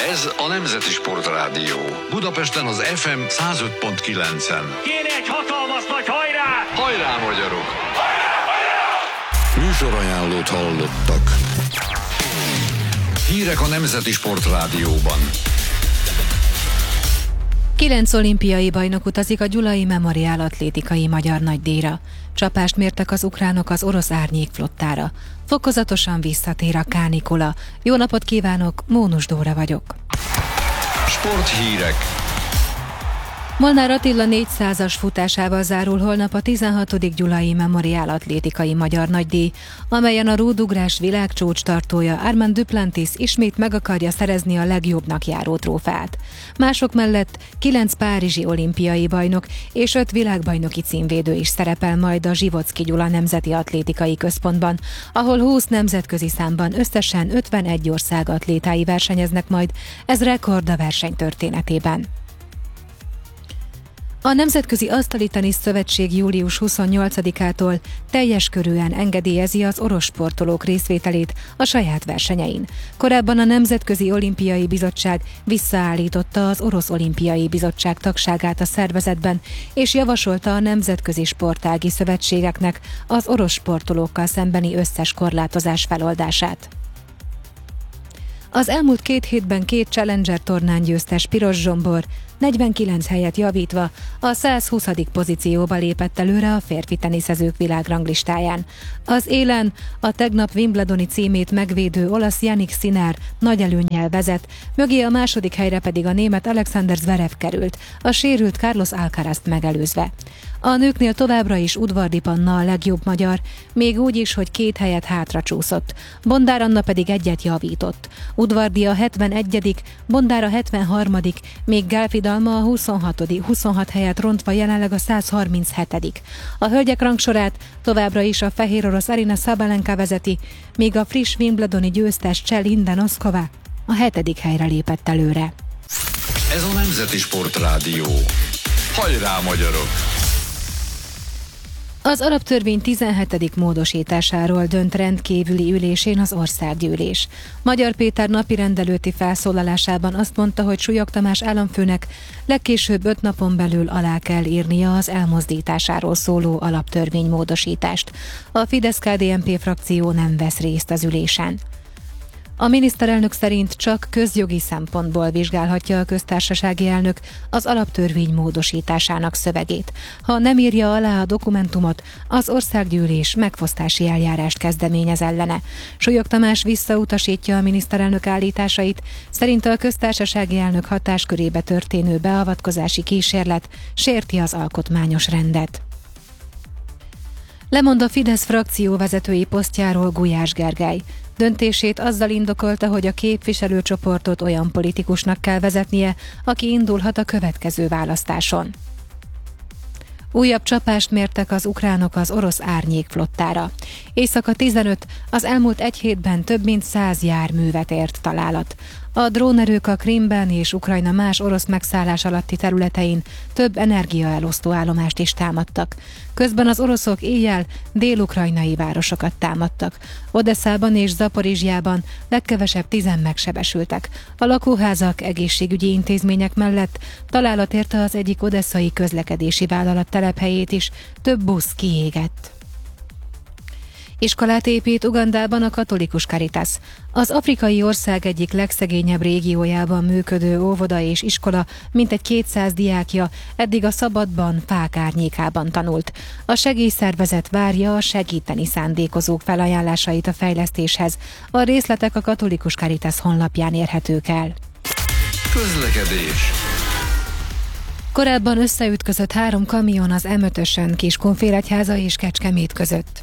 Ez a Nemzeti Sportrádió. Budapesten az FM 105.9-en. Kéne egy hatalmas nagy hajrá! Hajrá, magyarok! Műsorajánlót hallottak. Hírek a Nemzeti Sportrádióban. 9 olimpiai bajnok utazik a Gyulai Memoriál atlétikai magyar nagydíjra. Csapást mértek az ukránok az orosz árnyékflottára. Fokozatosan visszatér a kánikula. Jó napot kívánok, Mónus Dóra vagyok. Sporthírek. Molnár Attila 400-as futásával zárul holnap a 16. Gyulai Memoriál atlétikai magyar nagydíj, amelyen a rúdugrás világcsúcs tartója Armand Duplantis ismét meg akarja szerezni a legjobbnak járó trófeát. Mások mellett 9 párizsi olimpiai bajnok és 5 világbajnoki címvédő is szerepel majd a Zsivocki Gyula Nemzeti Atlétikai Központban, ahol 20 nemzetközi számban összesen 51 ország atlétái versenyeznek majd, ez rekord a verseny történetében. A Nemzetközi Asztali Tenisz Szövetség július 28-ától teljes körűen engedélyezi az orosz sportolók részvételét a saját versenyein. Korábban a Nemzetközi Olimpiai Bizottság visszaállította az Orosz Olimpiai Bizottság tagságát a szervezetben, és javasolta a nemzetközi sportági szövetségeknek az orosz sportolókkal szembeni összes korlátozás feloldását. Az elmúlt 2 hétben 2 Challenger tornán győztes Piros Zsombor 49 helyet javítva a 120. pozícióba lépett előre a férfi teniszezők világranglistáján. Az élen a tegnap Wimbledoni címét megvédő olasz Jannik Sinner nagy előnnyel vezet, mögé a második helyre pedig a német Alexander Zverev került, a sérült Carlos Alcarazt megelőzve. A nőknél továbbra is Udvardy Panna a legjobb magyar, még úgy is, hogy 2 helyet hátra csúszott. Bondár Anna pedig egyet javított. Udvardy a 71., Bondár a 73., még Gálfi Dalma a 26. helyet rontva jelenleg a 137. A hölgyek rangsorát továbbra is a fehér orosz Aryna Sabalenka vezeti, míg a friss Wimbledoni győztes Cseh Linda Noskova a 7. helyre lépett előre. Ez a Nemzeti Sportrádió. Hajrá, magyarok! Az alaptörvény 17. módosításáról dönt rendkívüli ülésén az országgyűlés. Magyar Péter napirendelőti felszólalásában azt mondta, hogy Súlyog Tamás államfőnek legkésőbb 5 napon belül alá kell írnia az elmozdításáról szóló alaptörvénymódosítást. A Fidesz-KDNP frakció nem vesz részt az ülésen. A miniszterelnök szerint csak közjogi szempontból vizsgálhatja a köztársasági elnök az alaptörvény módosításának szövegét. Ha nem írja alá a dokumentumot, az országgyűlés megfosztási eljárást kezdeményez ellene. Súlyog Tamás visszautasítja a miniszterelnök állításait, szerint a köztársasági elnök hatáskörébe történő beavatkozási kísérlet sérti az alkotmányos rendet. Lemond a Fidesz frakcióvezetői posztjáról Gulyás Gergely. Döntését azzal indokolta, hogy a képviselőcsoportot olyan politikusnak kell vezetnie, aki indulhat a következő választáson. Újabb csapást mértek az ukránok az orosz árnyékflottára. Éjszaka 15, az elmúlt 1 hétben több mint 100 járművet ért találat. A drónerők a Krimben és Ukrajna más orosz megszállás alatti területein több energiaelosztó állomást is támadtak. Közben az oroszok éjjel dél-ukrajnai városokat támadtak. Odesszában és Zaporizsjában legkevesebb 10 megsebesültek. A lakóházak, egészségügyi intézmények mellett találat érte az egyik odesszai közlekedési vállalat telephelyét is, több busz kiégett. Iskolát épít Ugandában a katolikus Caritas. Az afrikai ország egyik legszegényebb régiójában működő óvoda és iskola mintegy 200 diákja eddig a szabadban, fák árnyékában tanult. A segélyszervezet várja a segíteni szándékozók felajánlásait a fejlesztéshez. A részletek a katolikus Caritas honlapján érhetők el. Közlekedés. Korábban összeütközött 3 kamion az M5-ösön Kiskunfélegyháza és Kecskemét között.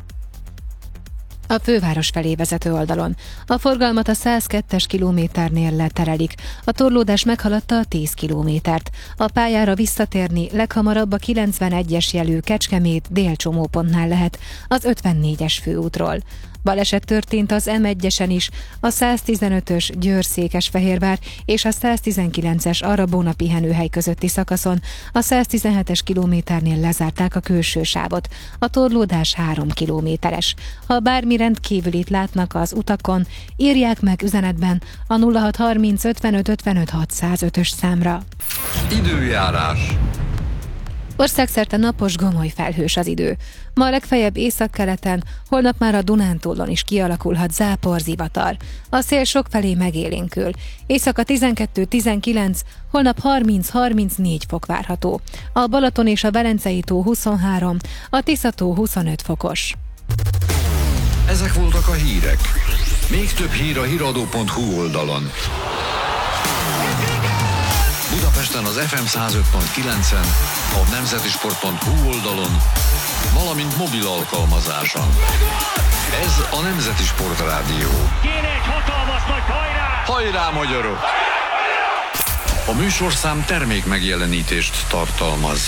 A főváros felé vezető oldalon. A forgalmat a 102-es kilométernél leterelik. A torlódás meghaladta a 10 kilométert. A pályára visszatérni leghamarabb a 91-es jelű Kecskemét délcsomópontnál lehet, az 54-es főútról. Baleset történt az M1-esen is, a 115-ös Győr-Székesfehérvár és a 119-es Arra-Bóna pihenőhely közötti szakaszon, a 117-es kilométernél lezárták a külső sávot. A torlódás 3 kilométeres. Ha bármi rendkívülit látnak az utakon, írják meg üzenetben a 0630 55 55 605-ös számra. Időjárás. Országszerte napos, gomoly felhős az idő. Ma a legfeljebb északkeleten, holnap már a Dunántúlon is kialakulhat záporzivatar. A szél sokfelé megélénkül. Éjszaka 12-19, holnap 30-34 fok várható. A Balaton és a Velencei tó 23, a Tisza-tó 25 fokos. Ezek voltak a hírek. Még több hír a hiradó.hu oldalon. Budapesten az FM 105.9-en, a nemzetisport.hu oldalon, valamint mobil alkalmazáson. Ez a Nemzeti Sport Rádió. Kéne egy hatalmas nagy hajrá! Hajrá, magyarok! A műsorszám termék megjelenítést tartalmaz.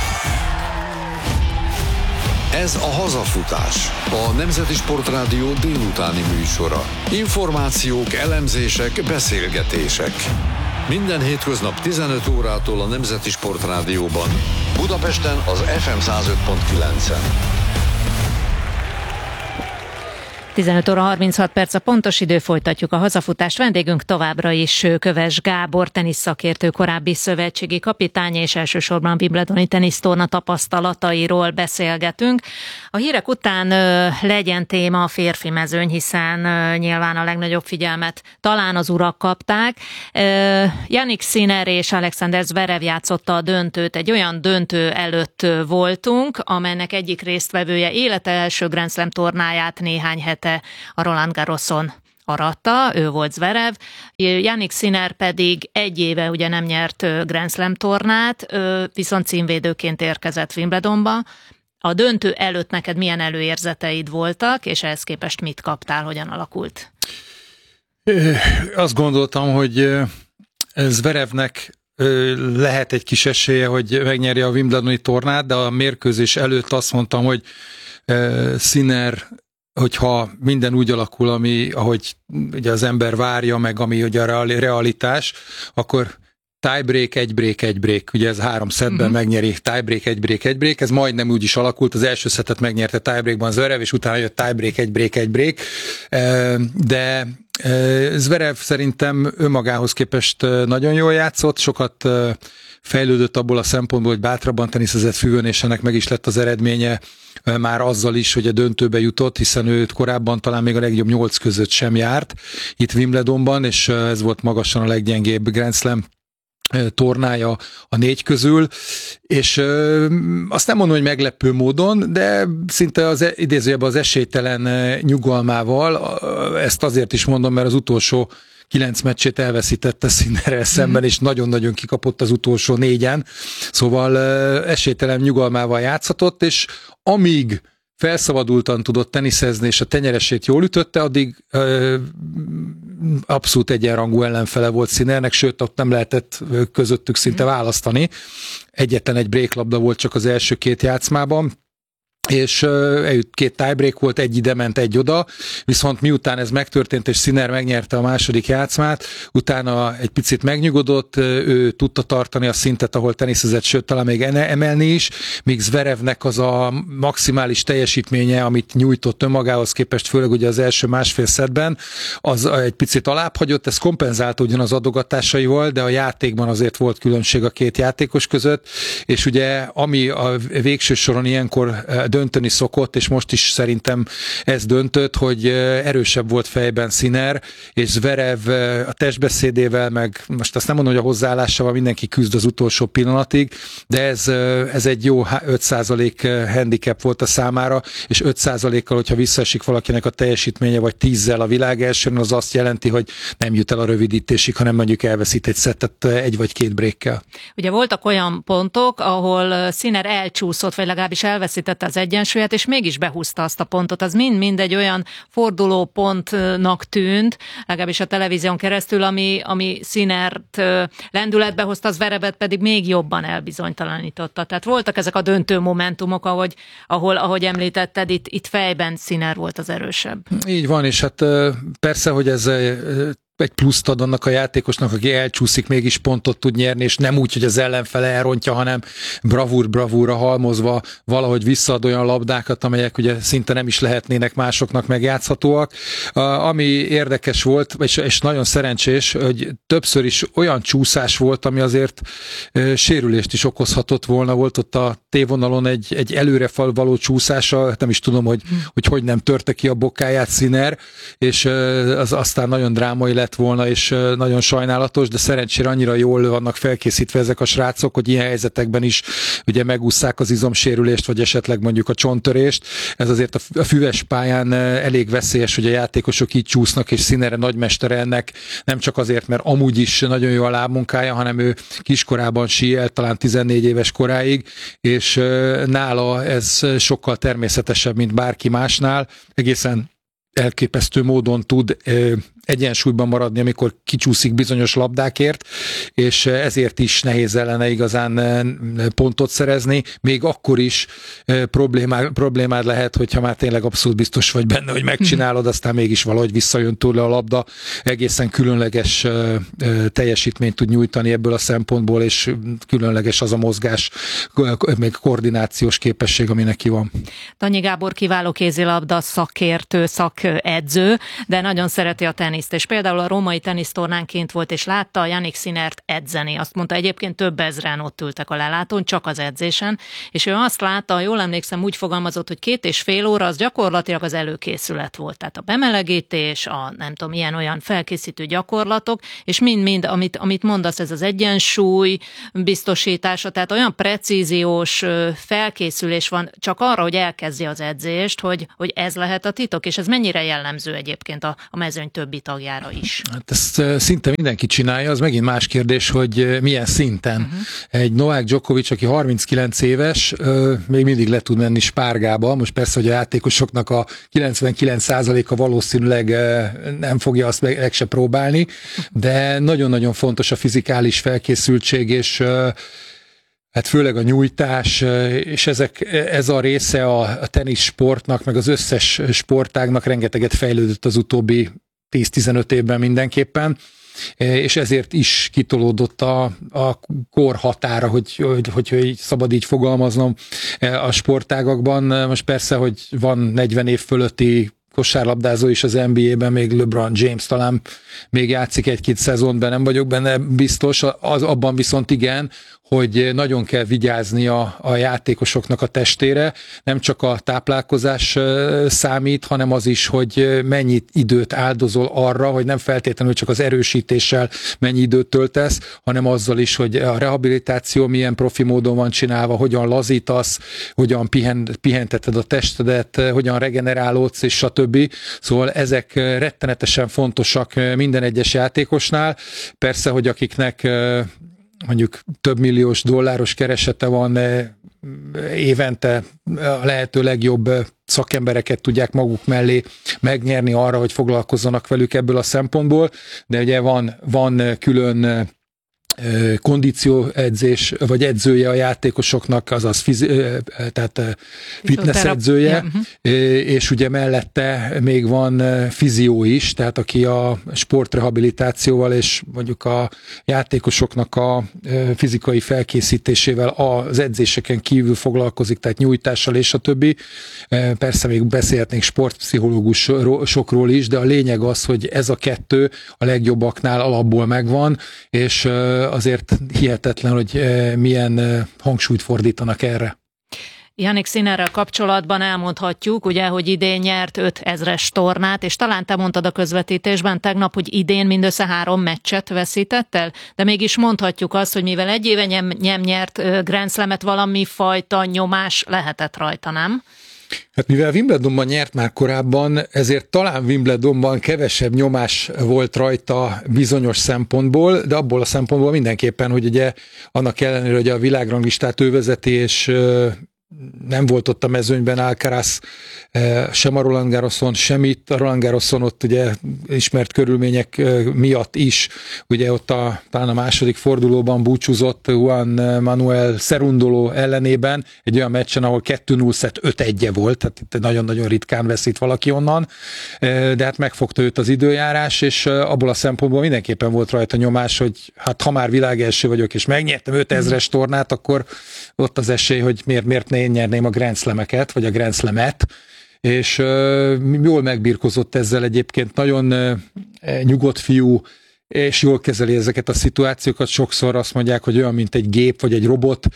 Ez a Hazafutás, a Nemzeti Sport Rádió délutáni műsora. Információk, elemzések, beszélgetések. Minden hétköznap 15 órától a Nemzeti Sport Rádióban. Budapesten az FM 105.9-en. 15 óra 36 perc a pontos idő, folytatjuk a hazafutást. Vendégünk továbbra is Köves Gábor, teniszszakértő, korábbi szövetségi kapitány, és elsősorban wimbledoni tenisztorna tapasztalatairól beszélgetünk. A hírek után legyen téma a férfi mezőny, hiszen nyilván a legnagyobb figyelmet talán az urak kapták. Jannik Sinner és Alexander Zverev játszotta a döntőt. Egy olyan döntő előtt voltunk, amelynek egyik résztvevője élete első Grand Slam tornáját néhány hete a Roland Garroson aratta, ő volt Zverev. Jannik Sinner pedig egy éve ugye nem nyert Grand Slam tornát, viszont címvédőként érkezett Wimbledonba. A döntő előtt neked milyen előérzeteid voltak, és ehhez képest mit kaptál, hogyan alakult? Azt gondoltam, hogy Zverevnek lehet egy kis esélye, hogy megnyerje a Wimbledoni tornát, de a mérkőzés előtt azt mondtam, hogy Sinner, hogyha minden úgy alakul, ahogy ugye az ember várja, meg ami ugye a realitás, akkor tiebreak, egy break. Ugye ez 3 szettben megnyeri, tiebreak, egy break. Ez majdnem úgy is alakult. Az első szettet megnyerte tiebreakban Zverev, és utána jött tiebreak, egy break. De Zverev szerintem önmagához képest nagyon jól játszott, sokat fejlődött abból a szempontból, hogy bátrabban teniszezett füvön, és ennek meg is lett az eredménye már azzal is, hogy a döntőbe jutott, hiszen ő korábban talán még a legjobb 8 között sem járt itt Wimbledonban, és ez volt magasan a leggyengébb Grand Slam tornája a 4 közül, és azt nem mondom, hogy meglepő módon, de szinte idézőjebben az esélytelen nyugalmával, ezt azért is mondom, mert az utolsó 9 meccsét elveszítette Sinnerrel szemben, és nagyon-nagyon kikapott az utolsó 4-en, szóval esélytelen nyugalmával játszhatott, és amíg felszabadultan tudott teniszezni, és a tenyeresét jól ütötte, addig abszolút egyenrangú ellenfele volt Sinnernek, sőt, ott nem lehetett közöttük szinte választani. Egyetlen egy breaklabda volt csak az első 2 játszmában, és 2 tiebreak volt, egy ide ment, egy oda, viszont miután ez megtörtént, és Sinner megnyerte a második játszmát, utána egy picit megnyugodott, ő tudta tartani a szintet, ahol teniszezett, sőt, talán még emelni is, míg Zverevnek az a maximális teljesítménye, amit nyújtott önmagához képest, főleg ugye az első másfél szettben, az egy picit alábbhagyott, ez kompenzálta ugyan az adogatásaival, de a játékban azért volt különbség a 2 játékos között, és ugye ami a végső soron ilyenkor dönteni szokott, és most is szerintem ez döntött, hogy erősebb volt fejben Sinner, és Zverev a testbeszédével, meg most azt nem mondom, hogy a hozzáállásával mindenki küzd az utolsó pillanatig, de ez egy jó 5% handicap volt a számára, és 5%-kal, hogyha visszaesik valakinek a teljesítménye, vagy 10-zel a világ elsőn, az azt jelenti, hogy nem jut el a rövidítésig, hanem mondjuk elveszít egy szettet 1 vagy 2 breakkel. Ugye voltak olyan pontok, ahol Sinner elcsúszott, vagy legalábbis elveszítette az egyensúlyát, és mégis behúzta azt a pontot. Az mind egy olyan fordulópontnak tűnt, legalábbis a televízión keresztül, ami Sinert lendületbe hozta, az Zverevet pedig még jobban elbizonytalanította. Tehát voltak ezek a döntő momentumok, ahogy említetted, itt fejben Sinner volt az erősebb. Így van, és hát persze, hogy ez egy pluszt ad annak a játékosnak, aki elcsúszik, mégis pontot tud nyerni, és nem úgy, hogy az ellenfele elrontja, hanem bravúra halmozva valahogy visszaad olyan labdákat, amelyek ugye szinte nem is lehetnének másoknak megjátszhatóak. Ami érdekes volt, és nagyon szerencsés, hogy többször is olyan csúszás volt, ami azért sérülést is okozhatott volna. Volt ott a tévonalon egy előre való csúszása, nem is tudom, hogy nem törte ki a bokáját Sinner, és az aztán nagyon drámai lett volna, és nagyon sajnálatos, de szerencsére annyira jól vannak felkészítve ezek a srácok, hogy ilyen helyzetekben is ugye megússzák az izomsérülést, vagy esetleg mondjuk a csonttörést. Ez azért a füves pályán elég veszélyes, hogy a játékosok így csúsznak, és Sinner nagymestere ennek, nem csak azért, mert amúgy is nagyon jó a lábmunkája, hanem ő kiskorában síelt, talán 14 éves koráig, és nála ez sokkal természetesebb, mint bárki másnál. Egészen elképesztő módon tud egyensúlyban maradni, amikor kicsúszik bizonyos labdákért, és ezért is nehéz ellene igazán pontot szerezni. Még akkor is problémád lehet, hogyha már tényleg abszolút biztos vagy benne, hogy megcsinálod, aztán mégis valahogy visszajön tőle a labda. Egészen különleges teljesítményt tud nyújtani ebből a szempontból, és különleges az a mozgás, még koordinációs képesség, ami neki van. Tanyi Gábor kiváló kézilabda szakértő, szakedző, de nagyon szereti a teniszt, és például a római tenisztornán kint volt, és látta a Jannik Sinnert edzeni. Azt mondta, egyébként több ezren ott ültek a lelátón, csak az edzésen, és ő azt látta, jól emlékszem, úgy fogalmazott, hogy 2,5 óra az gyakorlatilag az előkészület volt. Tehát a bemelegítés, a nem tudom, ilyen-olyan felkészítő gyakorlatok, és mind, amit mondasz, ez az egyensúly biztosítása, tehát olyan precíziós felkészülés van csak arra, hogy elkezdje az edzést, hogy ez lehet a titok, és ez mennyire jellemző egyébként a mezőny többi tagjára is. Hát ezt szinte mindenki csinálja, az megint más kérdés, hogy milyen szinten. Egy Novák Djokovic, aki 39 éves, még mindig le tud menni spárgába. Most persze, hogy a játékosoknak a 99%-a valószínűleg nem fogja azt meg se próbálni, de nagyon-nagyon fontos a fizikális felkészültség, és hát főleg a nyújtás, és ez a része a teniszsportnak, meg az összes sportágnak rengeteget fejlődött az utóbbi 10-15 évben mindenképpen, és ezért is kitolódott a korhatára, hogy szabad így fogalmaznom a sportágakban. Most persze, hogy van 40 év fölötti kosárlabdázó is az NBA-ben, még LeBron James talán még játszik egy-két szezont, nem vagyok benne biztos, abban viszont igen, hogy nagyon kell vigyázni a játékosoknak a testére, nem csak a táplálkozás számít, hanem az is, hogy mennyi időt áldozol arra, hogy nem feltétlenül csak az erősítéssel mennyi időt töltesz, hanem azzal is, hogy a rehabilitáció milyen profi módon van csinálva, hogyan lazítasz, hogyan pihenteted a testedet, hogyan regenerálódsz, és stb. Szóval ezek rettenetesen fontosak minden egyes játékosnál. Persze, hogy akiknek mondjuk több milliós dolláros keresete van évente, a lehető legjobb szakembereket tudják maguk mellé megnyerni arra, hogy foglalkozzanak velük ebből a szempontból, de ugye van külön kondícióedzés, vagy edzője a játékosoknak, azaz tehát fitness edzője, és ugye mellette még van fizió is, tehát aki a sportrehabilitációval és mondjuk a játékosoknak a fizikai felkészítésével az edzéseken kívül foglalkozik, tehát nyújtással és a többi. Persze még beszélhetnénk sportpszichológusokról is, de a lényeg az, hogy ez a kettő a legjobbaknál alapból megvan, és azért hihetetlen, hogy milyen hangsúlyt fordítanak erre. Jannik Sinnerrel kapcsolatban elmondhatjuk, ugye, hogy idén nyert 5000-es tornát, és talán te mondtad a közvetítésben tegnap, hogy idén mindössze 3 meccset veszített el, de mégis mondhatjuk azt, hogy mivel egy éve nem nyert Grand Slamet, valami fajta nyomás lehetett rajta, nem? Hát mivel Wimbledonban nyert már korábban, ezért talán Wimbledonban kevesebb nyomás volt rajta bizonyos szempontból, de abból a szempontból mindenképpen, hogy ugye annak ellenére, hogy a világranglistát ő vezeti, és nem volt ott a mezőnyben Alcaraz, sem a Roland Garroson, sem itt. A Roland Garroson ott ugye ismert körülmények miatt is, ugye ott talán a második fordulóban búcsúzott Juan Manuel Cerundolo ellenében, egy olyan meccsen, ahol 2-0 szett 5-1 volt, tehát itt nagyon-nagyon ritkán veszít valaki onnan, de hát megfogta őt az időjárás, és abból a szempontból mindenképpen volt rajta nyomás, hogy hát ha már világelső vagyok, és megnyertem 5000-es tornát, akkor ott az esély, hogy miért ne én nyerném a Grand Slameket, vagy a Grand Slamet, és jól megbirkozott ezzel egyébként, nagyon nyugodt fiú, és jól kezeli ezeket a szituációkat. Sokszor azt mondják, hogy olyan, mint egy gép, vagy egy robot,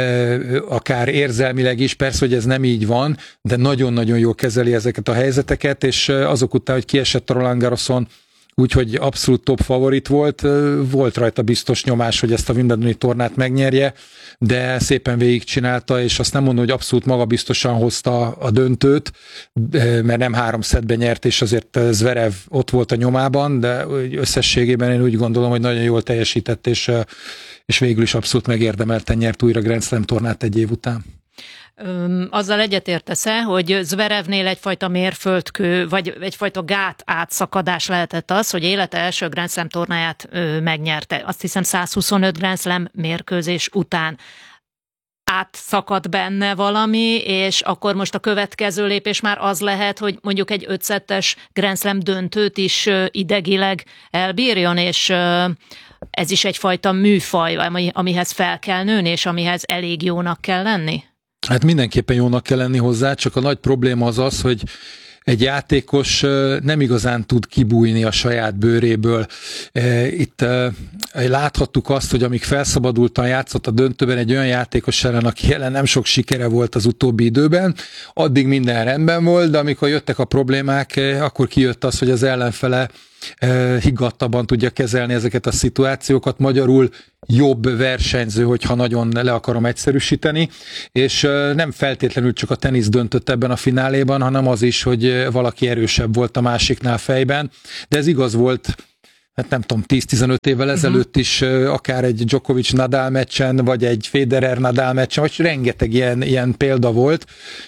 akár érzelmileg is, persze, hogy ez nem így van, de nagyon-nagyon jól kezeli ezeket a helyzeteket, és azok után, hogy kiesett a Roland Garroson, úgyhogy abszolút top favorit volt rajta biztos nyomás, hogy ezt a Wimbledoni tornát megnyerje, de szépen végigcsinálta, és azt nem mondom, hogy abszolút magabiztosan hozta a döntőt, mert nem 3 szettben nyert, és azért Zverev ott volt a nyomában, de összességében én úgy gondolom, hogy nagyon jól teljesített, és végül is abszolút megérdemelten nyert újra Grand Slam tornát egy év után. Azzal egyetértesz-e, hogy Zverevnél egyfajta mérföldkő, vagy egyfajta gát átszakadás lehetett az, hogy élete első Grand Slam tornáját megnyerte. Azt hiszem 125 Grand Slam mérkőzés után átszakadt benne valami, és akkor most a következő lépés már az lehet, hogy mondjuk egy 5-szettes Grand Slam döntőt is idegileg elbírjon, és ez is egyfajta műfaj, amihez fel kell nőni, és amihez elég jónak kell lenni? Hát mindenképpen jónak kell lenni hozzá, csak a nagy probléma az, hogy egy játékos nem igazán tud kibújni a saját bőréből. Itt láthattuk azt, hogy amíg felszabadultan játszott a döntőben egy olyan játékos ellen, aki ellen nem sok sikere volt az utóbbi időben, addig minden rendben volt, de amikor jöttek a problémák, akkor kijött az, hogy az ellenfele higgadtabban tudja kezelni ezeket a szituációkat, magyarul jobb versenyző, hogyha nagyon le akarom egyszerűsíteni, és nem feltétlenül csak a tenisz döntött ebben a fináléban, hanem az is, hogy valaki erősebb volt a másiknál fejben, de ez igaz volt, hát nem tudom, 10-15 évvel ezelőtt is, akár egy Djokovic-Nadal meccsen, vagy egy Federer-Nadal meccsen, vagy rengeteg ilyen példa volt,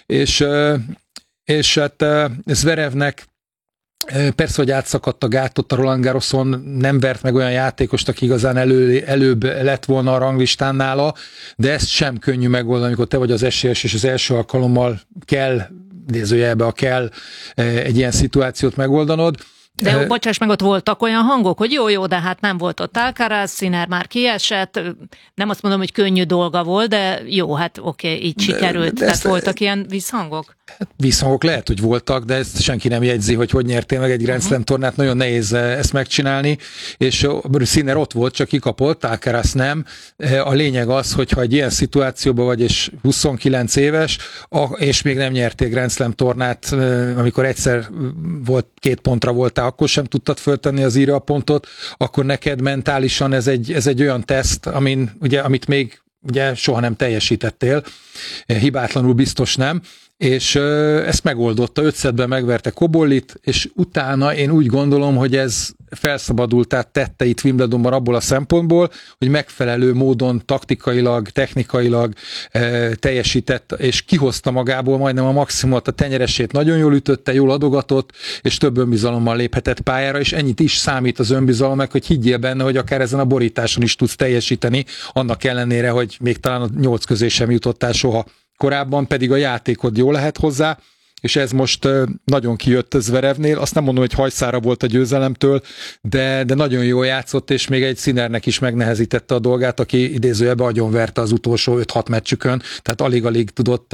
és hát Zverevnek persze, hogy átszakadt a gátot a Roland Garroson, nem vert meg olyan játékost, aki igazán előbb lett volna a ranglistán nála, de ezt sem könnyű megoldani, amikor te vagy az esélyes, és az első alkalommal kell, idézőjelbe kell egy ilyen szituációt megoldanod. De bocsáss meg, ott voltak olyan hangok, hogy jó, de hát nem volt ott Alcaraz, Sinner már kiesett, nem azt mondom, hogy könnyű dolga volt, de jó, hát oké, így sikerült. Tehát voltak ilyen visszhangok? Visszhangok lehet, hogy voltak, de ezt senki nem jegyzi, hogy nyertél meg egy Grand Slam tornát, nagyon nehéz ezt megcsinálni, és Sinner ott volt, csak kikapott, Alcaraz nem. A lényeg az, hogyha egy ilyen szituációban vagy, és 29 éves, és még nem nyertél Grand Slam tornát, amikor egyszer volt, 2 pontra voltál, akkor sem tudtad föltenni az írja a pontot, akkor neked mentálisan ez egy olyan teszt, amit még ugye soha nem teljesítettél, hibátlanul biztos nem, és ezt megoldotta, 5 szettben megverte Cobollit, és utána én úgy gondolom, hogy ez felszabadultát tette itt Wimbledonban abból a szempontból, hogy megfelelő módon taktikailag, technikailag teljesített, és kihozta magából majdnem a maximumot, a tenyeresét nagyon jól ütötte, jól adogatott, és több önbizalommal léphetett pályára, és ennyit is számít az önbizalomnak, hogy higgyél benne, hogy akár ezen a borításon is tudsz teljesíteni, annak ellenére, hogy még talán a 8 közé sem jutottál soha. Korábban pedig a játékod jó lehet hozzá, és ez most nagyon kijött Zverevnél. Azt nem mondom, hogy hajszára volt a győzelemtől, de nagyon jól játszott, és még egy Sinnernek is megnehezítette a dolgát, aki idézőjelben agyonverte az utolsó 5-6 meccsükön, tehát alig-alig tudott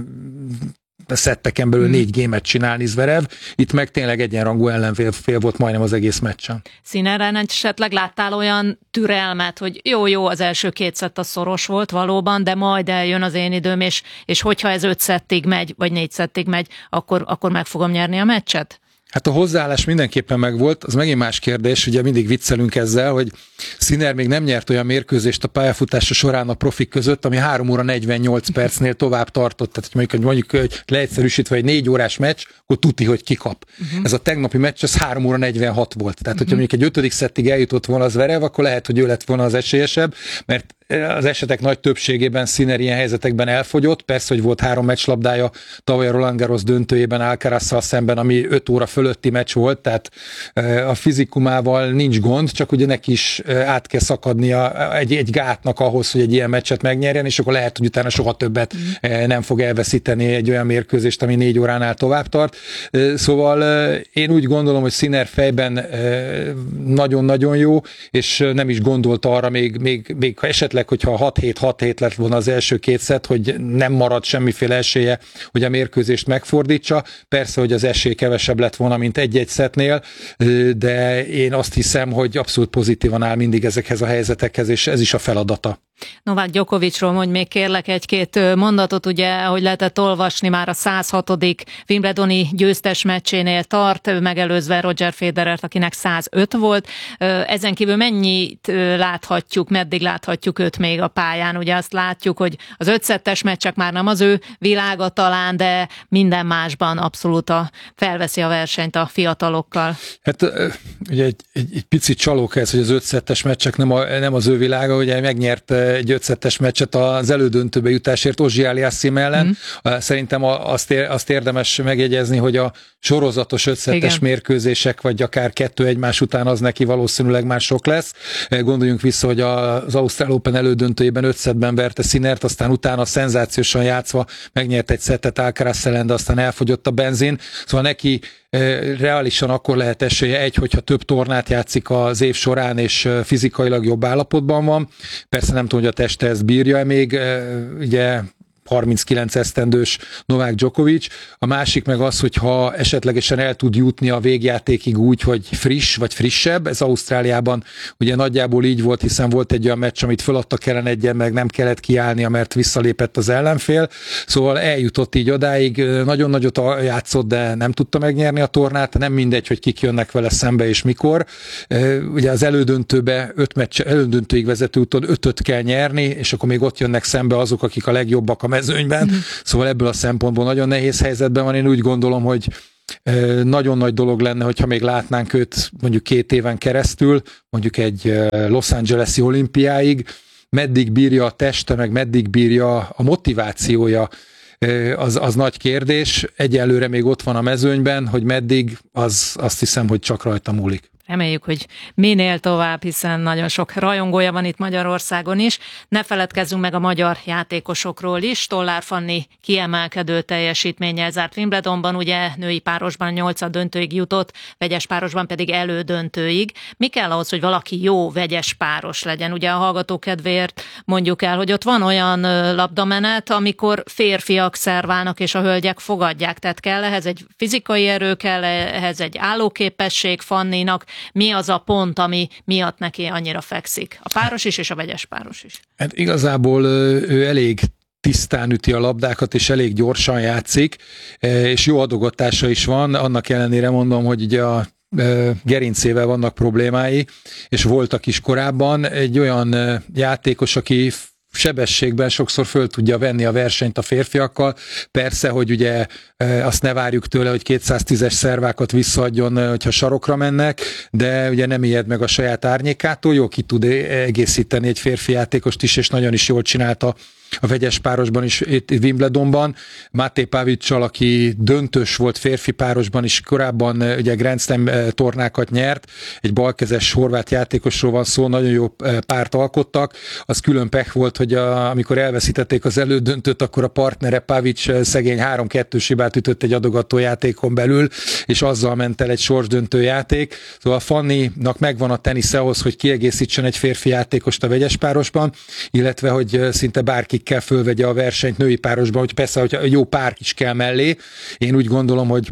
szetteken belül 4 gémet csinálni Zverev, itt meg tényleg egyenrangú ellenfél volt majdnem az egész meccsen. Színeren esetleg láttál olyan türelmet, hogy jó, az első 2 szett a szoros volt valóban, de majd eljön az én időm, és hogyha ez 5 szettig megy, vagy 4 szettig megy, akkor meg fogom nyerni a meccset? Hát a hozzáállás mindenképpen megvolt, az megint más kérdés, ugye mindig viccelünk ezzel, hogy Sinner még nem nyert olyan mérkőzést a pályafutása során a profik között, ami 3 óra 48 percnél tovább tartott, tehát mondjuk leegyszerűsítve egy 4 órás meccs, akkor tuti, hogy kikap. Ez a tegnapi meccs, az 3 óra 46 volt, tehát hogyha mondjuk egy 5. szettig eljutott volna az Zverev, akkor lehet, hogy ő lett volna az esélyesebb, mert az esetek nagy többségében Sinner ilyen helyzetekben elfogyott. Persze, hogy volt 3 meccslabdája tavaly a Roland Garros döntőjében Alcarazzal szemben, ami 5 óra fölötti meccs volt, tehát a fizikumával nincs gond, csak ugye neki is át kell szakadnia egy gátnak ahhoz, hogy egy ilyen meccset megnyerjen, és akkor lehet, hogy utána soha többet nem fog elveszíteni egy olyan mérkőzést, ami 4 óránál tovább tart. Szóval én úgy gondolom, hogy Sinner fejben nagyon-nagyon jó, és nem is gondolt arra, még esetleg, hogyha 6-7 lett volna az első 2 szett, hogy nem marad semmiféle esélye, hogy a mérkőzést megfordítsa. Persze, hogy az esély kevesebb lett volna, mint egy-egy szettnél, de én azt hiszem, hogy abszolút pozitívan áll mindig ezekhez a helyzetekhez, és ez is a feladata. Novák Djokovicról mondj még kérlek 1-2 mondatot, ugye, ahogy lehetett olvasni, már a 106. Wimbledoni győztes meccsénél tart, megelőzve Roger Federert, akinek 105 volt. Ezen kívül mennyit láthatjuk, meddig láthatjuk őt még a pályán? Ugye azt látjuk, hogy az 5 szettes meccsek már nem az ő világa talán, de minden másban abszolút felveszi a versenyt a fiatalokkal. Hát ugye egy picit csalók ez, hogy az 5 szettes meccsek nem az ő világa, ugye megnyert egy 5 szettes meccset az elődöntőbe jutásért Ozsi Aliassime ellen. Szerintem azt érdemes megjegyezni, hogy a sorozatos 5 szettes mérkőzések, vagy akár 2 egymás után az neki valószínűleg már sok lesz. Gondoljunk vissza, hogy az Ausztrál Open elődöntőjében 5 szettben verte Sinnert, aztán utána szenzációsan játszva megnyert egy szettet Alcaraz ellen, de aztán elfogyott a benzin. Szóval neki reálisan akkor lehet esélye, hogyha több tornát játszik az év során, és fizikailag jobb állapotban van. Persze nem tudom, hogy a teste ezt bírja még, ugye 39 esztendős Novák Djokovic. A másik meg az, hogyha esetlegesen el tud jutni a végjátékig úgy, hogy friss vagy frissebb. Ez Ausztráliában ugye nagyjából így volt, hiszen volt egy olyan meccs, amit föladtak ellen egyen, meg nem kellett kiállnia, mert visszalépett az ellenfél. Szóval eljutott így odáig, nagyon nagyot játszott, de nem tudta megnyerni a tornát. Nem mindegy, hogy kik jönnek vele szembe és mikor. Ugye az elődöntőbe 5 meccs, elődöntőig vezető úton 5-öt kell nyerni, és akkor még ott jönnek szembe azok, akik a legjobbak a mezőnyben. Szóval ebből a szempontból nagyon nehéz helyzetben van. Én úgy gondolom, hogy nagyon nagy dolog lenne, hogyha még látnánk őt mondjuk 2 éven keresztül, mondjuk egy Los Angeles-i olimpiáig. Meddig bírja a teste, meg meddig bírja a motivációja, az nagy kérdés. Egyelőre még ott van a mezőnyben, hogy meddig, azt hiszem, hogy csak rajta múlik. Reméljük, hogy minél tovább, hiszen nagyon sok rajongója van itt Magyarországon is. Ne feledkezzünk meg a magyar játékosokról is. Stollár Fanni kiemelkedő teljesítménnyel zárt Wimbledonban, ugye női párosban 8. döntőig jutott, vegyes párosban pedig elődöntőig. Mi kell ahhoz, hogy valaki jó vegyes páros legyen? Ugye a hallgató kedvéért mondjuk el, hogy ott van olyan labdamenet, amikor férfiak szerválnak és a hölgyek fogadják. Tehát kell ehhez egy fizikai erő, kell ehhez egy állóképesség Fanninak. Mi az a pont, ami miatt neki annyira fekszik? A páros is, és a vegyes páros is. Hát igazából ő elég tisztán üti a labdákat, és elég gyorsan játszik, és jó adogatása is van. Annak ellenére mondom, hogy ugye a gerincével vannak problémái, és voltak is korábban. Egy olyan játékos, aki sebességben sokszor föl tudja venni a versenyt a férfiakkal. Persze, hogy ugye azt ne várjuk tőle, hogy 210-es szervákat visszaadjon, hogyha sarokra mennek, de ugye nem ijed meg a saját árnyékától, jó ki tud egészíteni egy férfi játékost is, és nagyon is jól csinálta a vegyes párosban is itt Wimbledonban. Máté Pavic-sal, aki döntős volt férfi párosban is, korábban ugye Grand Slam tornákat nyert, egy balkezes horvát játékosról van szó, nagyon jó párt alkottak. Az külön pech volt, hogy amikor elveszítették az elődöntőt, akkor a partnere Pavic szegény 3-2-s hibát ütött egy adogató játékon belül, és azzal ment el egy sorsdöntő játék. Szóval Fanninak megvan a tenisze ahhoz, hogy kiegészítsen egy férfi játékost a vegyes párosban, illetve hogy szinte bárki kell fölvegye a versenyt női párosban, hogy persze, hogy jó pár is kell mellé. Én úgy gondolom, hogy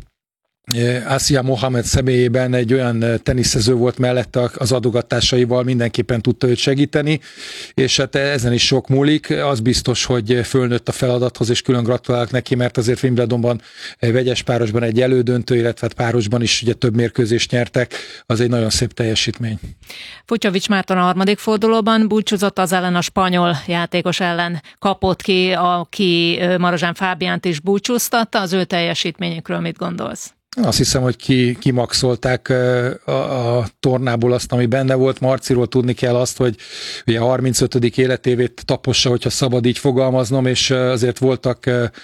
Asia Mohamed személyében egy olyan teniszező volt mellette, az adogatásaival mindenképpen tudta őt segíteni, és hát ezen is sok múlik. Az biztos, hogy fölnőtt a feladathoz, és külön gratulálok neki, mert azért Wimbledonban vegyes párosban egy elődöntő, illetve párosban is ugye több mérkőzést nyertek, az egy nagyon szép teljesítmény. Fucsovics Márton a harmadik fordulóban búcsúzott, az ellen a spanyol játékos ellen kapott ki, aki Marozsán Fábiánt is búcsúztatta. Az ő teljesítményükről mit gondolsz? Azt hiszem, hogy kimaxolták a tornából azt, ami benne volt. Marciról tudni kell azt, hogy ugye 35. életévét tapossa, hogyha szabad így fogalmaznom, és azért voltak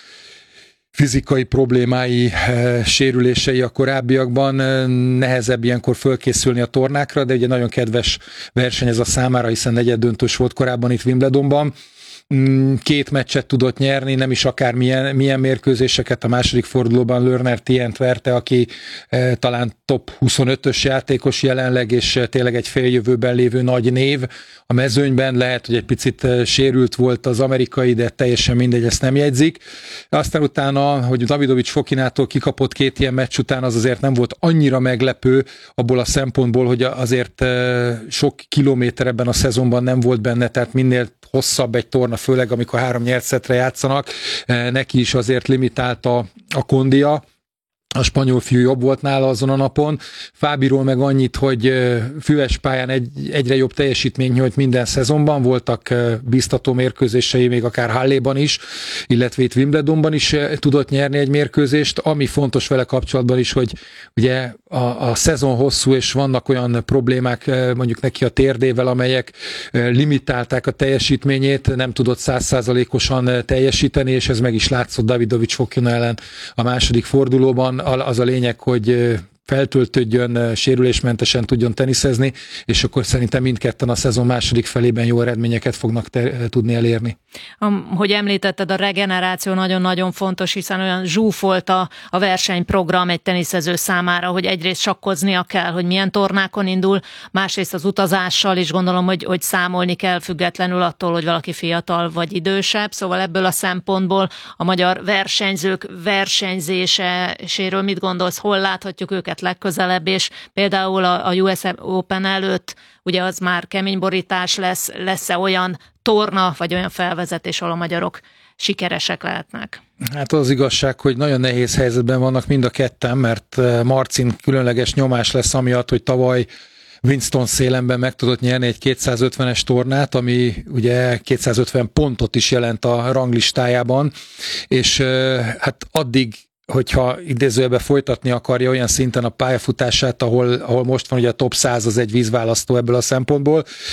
fizikai problémái, sérülései a korábbiakban, nehezebb ilyenkor fölkészülni a tornákra, de ugye nagyon kedves verseny ez a számára, hiszen negyeddöntős volt korábban itt Wimbledonban. 2 meccset tudott nyerni, nem is akár milyen mérkőzéseket. A második fordulóban Lerner Tient verte, aki talán top 25-ös játékos jelenleg, és tényleg egy féljövőben lévő nagy név a mezőnyben. Lehet, hogy egy picit sérült volt az amerikai, de teljesen mindegy, ezt nem jegyzik. Aztán utána, hogy Davidovich Fokinától kikapott 2 ilyen meccs után, az azért nem volt annyira meglepő abból a szempontból, hogy azért sok kilométer ebben a szezonban nem volt benne, tehát minél hosszabb egy torna, főleg amikor 3 nyert szettre játszanak, neki is azért limitálta a kondia. A spanyol fiú jobb volt nála azon a napon. Fábiról meg annyit, hogy füves pályán egyre jobb teljesítmény nyújt minden szezonban, voltak biztató mérkőzései, még akár Halléban is, illetve itt Wimbledonban is tudott nyerni egy mérkőzést. Ami fontos vele kapcsolatban is, hogy ugye a szezon hosszú, és vannak olyan problémák mondjuk neki a térdével, amelyek limitálták a teljesítményét, nem tudott 100%-osan teljesíteni, és ez meg is látszott Davidovich Fokina ellen a második fordulóban. Az a lényeg, hogy feltöltődjön, sérülésmentesen tudjon teniszezni, és akkor szerintem mindketten a szezon második felében jó eredményeket fognak tudni elérni. Hogy említetted, a regeneráció nagyon-nagyon fontos, hiszen olyan zsúfolt a versenyprogram egy teniszező számára, hogy egyrészt sakkoznia kell, hogy milyen tornákon indul, másrészt az utazással is gondolom, hogy számolni kell függetlenül attól, hogy valaki fiatal vagy idősebb, szóval ebből a szempontból a magyar versenyzők versenyzéséről mit gondolsz, hol láthatjuk őket legközelebb, és például a US Open előtt ugye az már kemény borítás lesz-e olyan torna, vagy olyan felvezetés, ahol a magyarok sikeresek lehetnek? Hát az igazság, hogy nagyon nehéz helyzetben vannak mind a ketten, mert Marcin különleges nyomás lesz amiatt, hogy tavaly Winston-Salemben meg tudott nyerni egy 250-es tornát, ami ugye 250 pontot is jelent a ranglistájában, és hát addig, hogyha idézőjelben folytatni akarja olyan szinten a pályafutását, ahol most van ugye a top 100 az egy vízválasztó ebből a szempontból,